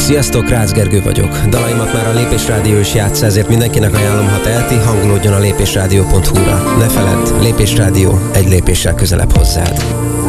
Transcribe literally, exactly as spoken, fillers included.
Sziasztok, Rácz Gergő vagyok. Dalaimat már a Lépés Rádió is játsza, ezért mindenkinek ajánlom, ha teheti, hangolódjon a lépésrádió pont hu-ra. Ne feledd, Lépés Rádió, egy lépéssel közelebb hozzád.